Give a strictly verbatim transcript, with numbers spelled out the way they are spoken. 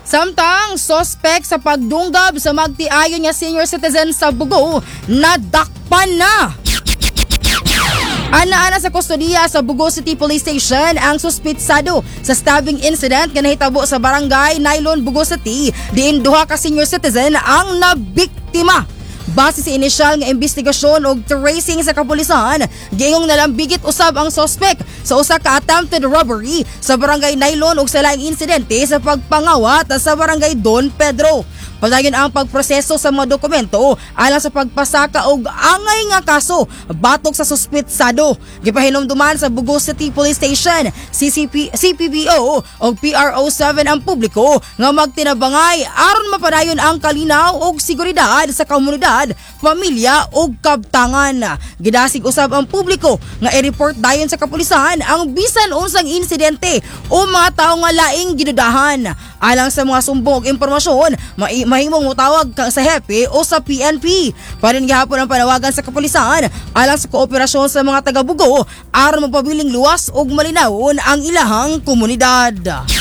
Samtang sospek sa pagdunggab sa magtiayon nga senior citizen sa Bugo nadakpan na. Ana-ana sa kustodiya sa Bugo City Police Station ang suspitsado sa stabbing incident nga nahitabo sa barangay Nailon, Bugo City, diin duha ka senior citizen ang nabiktima. Base sa inisyal nga investigasyon ug tracing sa kapulisan, gayong nalambigit usab ang suspect sa usa ka attempted robbery sa barangay Nailon ug sa laing insidente sa pagpangawat sa barangay Don Pedro. Padayon ang pagproseso sa mga dokumento alang sa pagpasaka og angay nga kaso batok sa suspitsado. Gipahinumduman sa Bugo City Police Station, C C P, C P B O o P R O seven ang publiko nga magtinabangay aron mapadayon ang kalinaw og seguridad sa komunidad, pamilya ug kabtangan. Gidasig usab ang publiko nga i-report dayon sa kapulisan ang bisan unsang insidente o mga tawo nga laing gidudahan. Alang sa mga sumbong ug impormasyon, mai mahimong mutawag ka sa hepe o sa P N P. Parin gihapon ang panawagan sa kapulisan alang sa kooperasyon sa mga taga-Bugo aron mapabiling luwas ug malinawon ang ilahang komunidad.